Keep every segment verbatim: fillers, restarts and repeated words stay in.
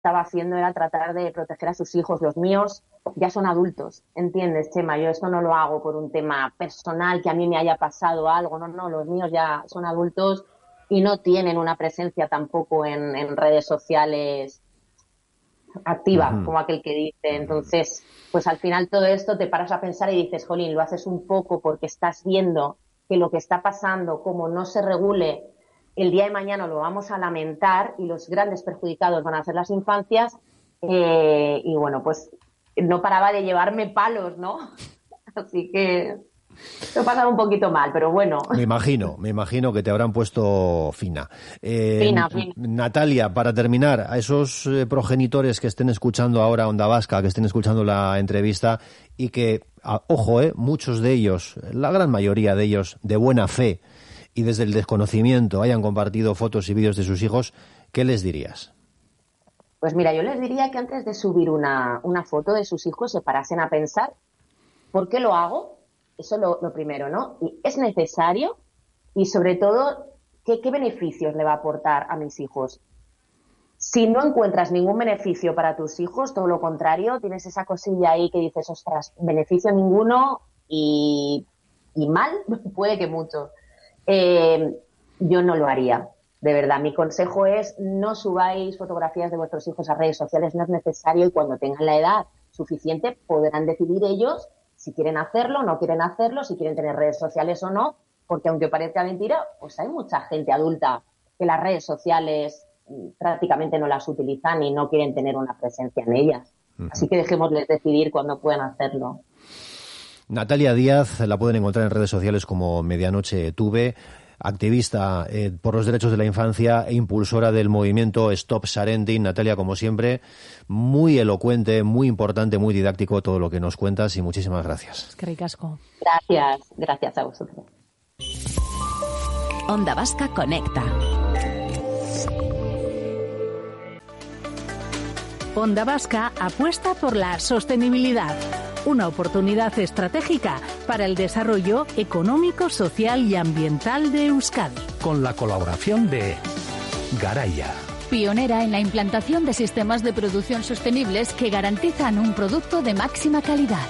estaba haciendo era tratar de proteger a sus hijos. Los míos ya son adultos, ¿entiendes, Chema? Yo esto no lo hago por un tema personal, que a mí me haya pasado algo, no, no, los míos ya son adultos y no tienen una presencia tampoco en, en redes sociales activa, uh-huh. como aquel que dice. Entonces, pues al final todo esto te paras a pensar y dices, jolín, lo haces un poco porque estás viendo que lo que está pasando, como no se regule, el día de mañana lo vamos a lamentar y los grandes perjudicados van a ser las infancias. Eh, y bueno, pues no paraba de llevarme palos, ¿no? Así que lo he pasado un poquito mal, pero bueno. Me imagino, me imagino que te habrán puesto fina. Eh, fina, fina. Natalia, para terminar, a esos eh, progenitores que estén escuchando ahora Onda Vasca, que estén escuchando la entrevista y que, a, ojo, eh, muchos de ellos, la gran mayoría de ellos, de buena fe y desde el desconocimiento hayan compartido fotos y vídeos de sus hijos, ¿qué les dirías? Pues mira, yo les diría que antes de subir una, una foto de sus hijos se parasen a pensar ¿por qué lo hago? Eso es lo, lo primero, ¿no? Y ¿es necesario? Y sobre todo, ¿qué, ¿qué beneficios le va a aportar a mis hijos? Si no encuentras ningún beneficio para tus hijos, todo lo contrario, tienes esa cosilla ahí que dices, ostras, beneficio ninguno y, y mal, puede que mucho. Eh, yo no lo haría, de verdad. Mi consejo es no subáis fotografías de vuestros hijos a redes sociales, no es necesario y cuando tengan la edad suficiente podrán decidir ellos si quieren hacerlo, no quieren hacerlo, si quieren tener redes sociales o no, porque aunque parezca mentira, pues hay mucha gente adulta que las redes sociales prácticamente no las utilizan y no quieren tener una presencia en ellas. Uh-huh. Así que dejémosles decidir cuándo pueden hacerlo. Natalia Díaz la pueden encontrar en redes sociales como Medianoche Tuve, activista eh, por los derechos de la infancia e impulsora del movimiento Stop Sharenting. Natalia, como siempre, muy elocuente, muy importante, muy didáctico todo lo que nos cuentas y muchísimas gracias. Es que ricasco. Gracias, gracias a vosotros. Onda Vasca Conecta. Onda Vasca apuesta por la sostenibilidad, una oportunidad estratégica para el desarrollo económico, social y ambiental de Euskadi. Con la colaboración de Garaya, pionera en la implantación de sistemas de producción sostenibles que garantizan un producto de máxima calidad.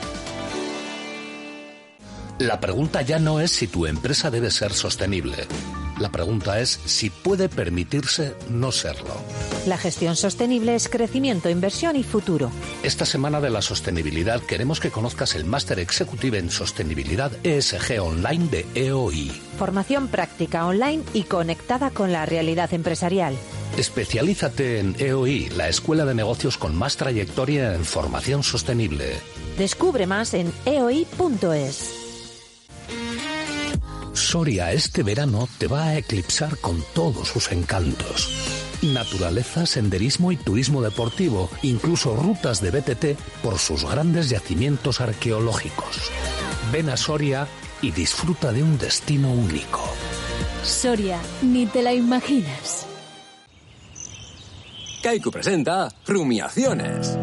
La pregunta ya no es si tu empresa debe ser sostenible. La pregunta es si puede permitirse no serlo. La gestión sostenible es crecimiento, inversión y futuro. Esta semana de la sostenibilidad queremos que conozcas el Máster Executive en Sostenibilidad E S G Online de E O I. Formación práctica online y conectada con la realidad empresarial. Especialízate en E O I, la escuela de negocios con más trayectoria en formación sostenible. Descubre más en e o i punto es. Soria este verano te va a eclipsar con todos sus encantos. Naturaleza, senderismo y turismo deportivo, incluso rutas de B T T por sus grandes yacimientos arqueológicos. Ven a Soria y disfruta de un destino único. Soria, ni te la imaginas. Kaiku presenta Rumiaciones.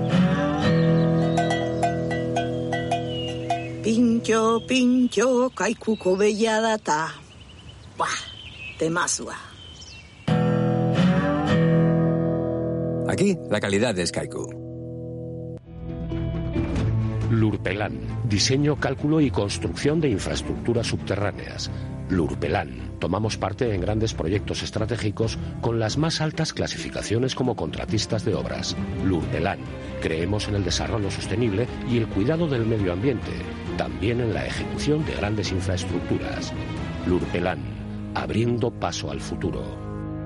Pintxo, pintxo, kaikuko behia data. Buah, temazua. Aquí, la calidad es Kaiku. Lurpelán, diseño, cálculo y construcción de infraestructuras subterráneas. Lurpelán, tomamos parte en grandes proyectos estratégicos con las más altas clasificaciones como contratistas de obras. Lurpelán, creemos en el desarrollo sostenible y el cuidado del medio ambiente, también en la ejecución de grandes infraestructuras. Lurpelán, abriendo paso al futuro.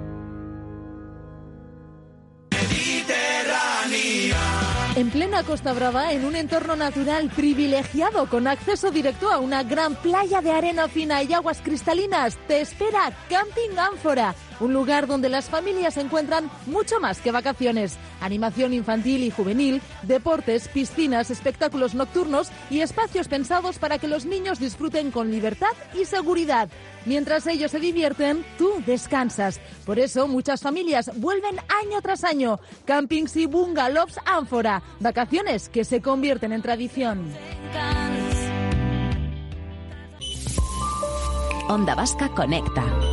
En plena Costa Brava, en un entorno natural privilegiado con acceso directo a una gran playa de arena fina y aguas cristalinas, te espera Camping Ánfora, un lugar donde las familias encuentran mucho más que vacaciones. Animación infantil y juvenil, deportes, piscinas, espectáculos nocturnos y espacios pensados para que los niños disfruten con libertad y seguridad. Mientras ellos se divierten, tú descansas. Por eso muchas familias vuelven año tras año. Campings y bungalows Ánfora. Vacaciones que se convierten en tradición. Onda Vasca Conecta.